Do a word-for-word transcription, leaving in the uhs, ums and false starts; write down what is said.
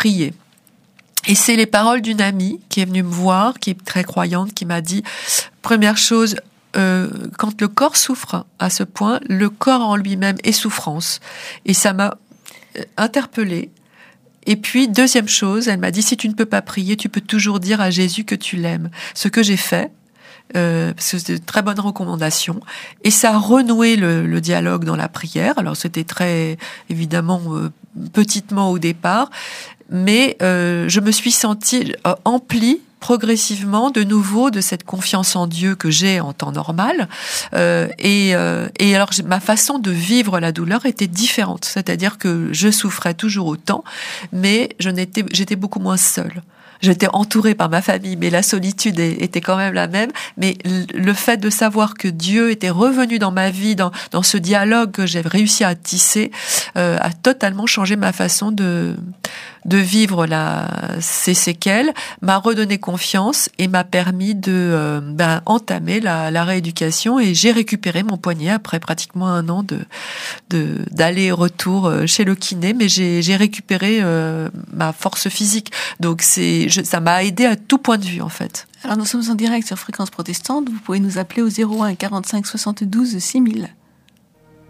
prier. Et c'est les paroles d'une amie qui est venue me voir, qui est très croyante, qui m'a dit, première chose, euh, quand le corps souffre à ce point, le corps en lui-même est souffrance. Et ça m'a interpellée. Et puis, deuxième chose, elle m'a dit, si tu ne peux pas prier, tu peux toujours dire à Jésus que tu l'aimes. Ce que j'ai fait, Euh, parce que c'était de très bonnes recommandations, et ça a renoué le, le dialogue dans la prière. Alors c'était très évidemment euh, petitement au départ, mais euh, je me suis sentie euh, emplie progressivement de nouveau de cette confiance en Dieu que j'ai en temps normal, euh, et, euh, et alors ma façon de vivre la douleur était différente, c'est-à-dire que je souffrais toujours autant, mais je n'étais, j'étais beaucoup moins seule. J'étais entourée par ma famille, mais la solitude était quand même la même. Mais le fait de savoir que Dieu était revenu dans ma vie, dans, dans ce dialogue que j'ai réussi à tisser, euh, a totalement changé ma façon de, de vivre la, ces séquelles, m'a redonné confiance et m'a permis de euh, ben, entamer la, la rééducation. Et j'ai récupéré mon poignet après pratiquement un an de, de d'aller-retour chez le kiné, mais j'ai, j'ai récupéré euh, ma force physique. Donc c'est Je, ça m'a aidé à tout point de vue, en fait. Alors, nous sommes en direct sur Fréquence Protestante. Vous pouvez nous appeler au zéro un quarante-cinq soixante-douze six mille.